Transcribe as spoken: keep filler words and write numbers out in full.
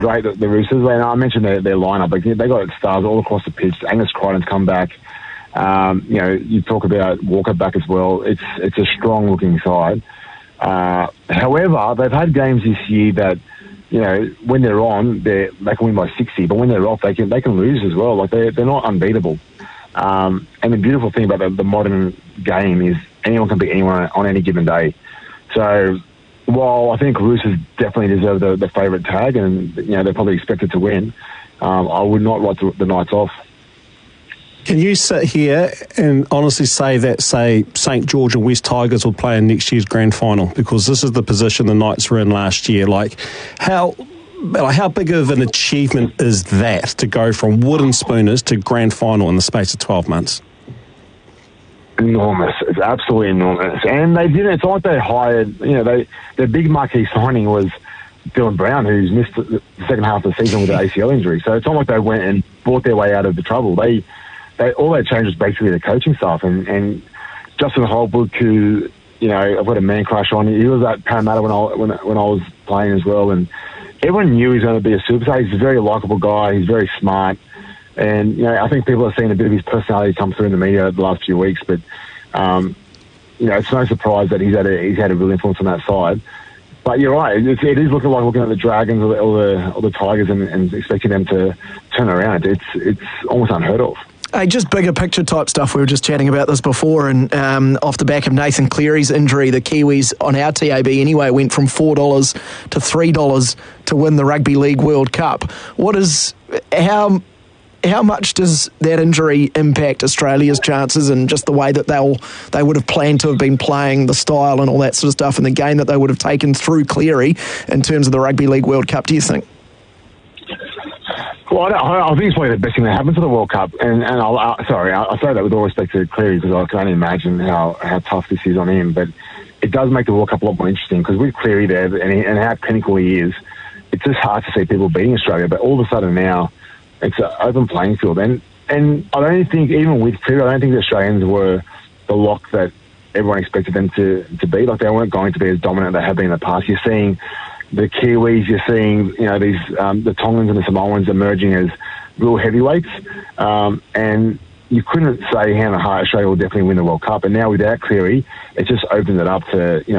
great, the, the Roosters. And I mentioned their, their lineup. Like, they got stars all across the pitch. Angus Crichton's come back. Um, you know, you talk about Walker back as well. It's it's a strong-looking side. Uh, however, they've had games this year that, you know, when they're on, they they can win by sixty, but when they're off, they can they can lose as well. Like, they're, they're not unbeatable. Um, and the beautiful thing about the, the modern game is anyone can beat anyone on any given day. So while I think Roosters definitely deserve the, the favourite tag, and, you know, they're probably expected to win, um, I would not write the, the Knights off. Can you sit here and honestly say that, say, Saint George and West Tigers will play in next year's grand final? Because this is the position the Knights were in last year. Like, how like how big of an achievement is that to go from wooden spooners to grand final in the space of twelve months? Enormous. It's absolutely enormous. And they didn't, it's like they hired, you know, they their big marquee signing was Dylan Brown, who's missed the second half of the season with an A C L injury. So it's not like they went and bought their way out of the trouble. They They, all they changed was basically the coaching staff, and, and Justin Holbrook, who, you know, I've got a man crush on. He was at Parramatta when I when, when I was playing as well, and everyone knew he was going to be a superstar. He's a very likeable guy. He's very smart, and, you know, I think people have seen a bit of his personality come through in the media the last few weeks. But um, you know, it's no surprise that he's had a, he's had a real influence on that side. But you're right. It's, it is looking like looking at the Dragons or the or the, or the Tigers and, and expecting them to turn around. It's it's almost unheard of. Hey, just bigger picture type stuff. We were just chatting about this before, and um, off the back of Nathan Cleary's injury, the Kiwis on our T A B anyway went from four dollars to three dollars to win the Rugby League World Cup. What is how how much does that injury impact Australia's chances, and just the way that they'll they would have planned to have been playing, the style and all that sort of stuff, and the game that they would have taken through Cleary in terms of the Rugby League World Cup? Do you think? Well, I, don't, I think it's probably the best thing that happened to the World Cup. And, and I'll, I, sorry, I, I say that with all respect to Cleary, because I can only imagine how, how tough this is on him. But it does make the World Cup a lot more interesting, because with Cleary there and, he, and how clinical he is, it's just hard to see people beating Australia. But all of a sudden now, it's an open playing field. And, and I don't think, even with Cleary, I don't think the Australians were the lock that everyone expected them to, to be. Like, they weren't going to be as dominant as they have been in the past. You're seeing the Kiwis, you're seeing, you know, these um, the Tongans and the Samoans emerging as real heavyweights, um, and you couldn't say hand on heart Australia will definitely win the World Cup. And now without Cleary, it just opens it up to, you know,